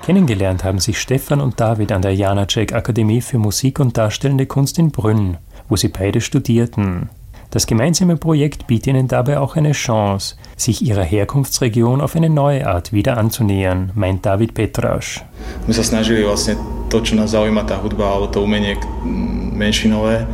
Kennengelernt haben sich Stefan und David an der Janáček Akademie für Musik und Darstellende Kunst in Brünn, wo sie beide studierten. Das gemeinsame Projekt bietet ihnen dabei auch eine Chance, sich ihrer Herkunftsregion auf eine neue Art wieder anzunähern, meint David Petraš. My sa snažili vlastne to, čo nás zaujíma, tá hudba alebo to umenie menšinové,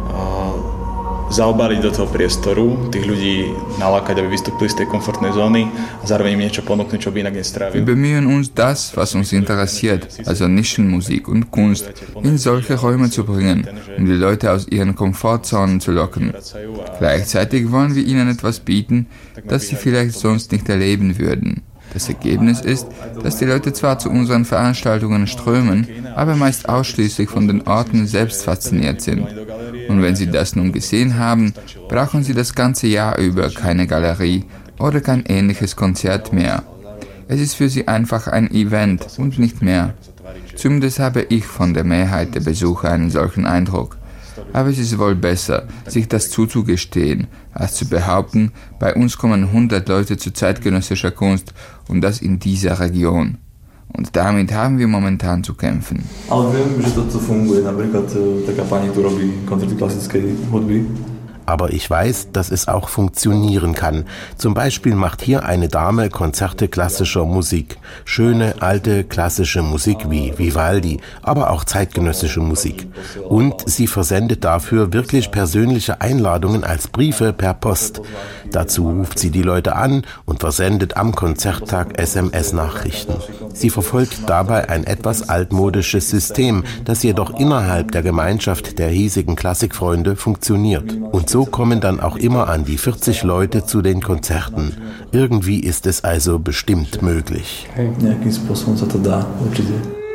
zaobaliť do toho priestoru, tých ľudí nalákať, aby vystúpili z tej komfortnej zóny a zároveň im niečo ponúknuť, čo by inak nestrávili. Wir bemühen uns, das, was uns interessiert, also Nischenmusik und Kunst, in solche Räume zu bringen, um die Leute aus ihren Komfortzonen zu locken. Gleichzeitig wollen wir ihnen etwas bieten, das sie vielleicht sonst nicht erleben würden. Das Ergebnis ist, dass die Leute zwar zu unseren Veranstaltungen strömen, aber meist ausschließlich von den Orten selbst fasziniert sind. Und wenn sie das nun gesehen haben, brauchen sie das ganze Jahr über keine Galerie oder kein ähnliches Konzert mehr. Es ist für sie einfach ein Event und nicht mehr. Zumindest habe ich von der Mehrheit der Besucher einen solchen Eindruck. Aber es ist wohl besser, sich das zuzugestehen, als zu behaupten, bei uns kommen 100 Leute zu zeitgenössischer Kunst und das in dieser Region. Und damit haben wir momentan zu kämpfen. Ale viem, že to funguje, napríklad taká pani tu robí koncerty klasickej hudby. Aber ich weiß, dass es auch funktionieren kann. Zum Beispiel macht hier eine Dame Konzerte klassischer Musik. Schöne, alte, klassische Musik wie Vivaldi, aber auch zeitgenössische Musik. Und sie versendet dafür wirklich persönliche Einladungen als Briefe per Post. Dazu ruft sie die Leute an und versendet am Konzerttag SMS-Nachrichten. Sie verfolgt dabei ein etwas altmodisches System, das jedoch innerhalb der Gemeinschaft der hiesigen Klassikfreunde funktioniert. Und so kommen dann auch immer an die 40 Leute zu den Konzerten. Irgendwie ist es also bestimmt möglich.